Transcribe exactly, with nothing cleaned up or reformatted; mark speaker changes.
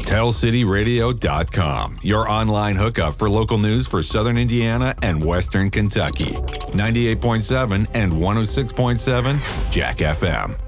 Speaker 1: Tell City Radio dot com, your online hookup for local news for Southern Indiana and Western Kentucky. ninety-eight point seven and one oh six point seven Jack F M.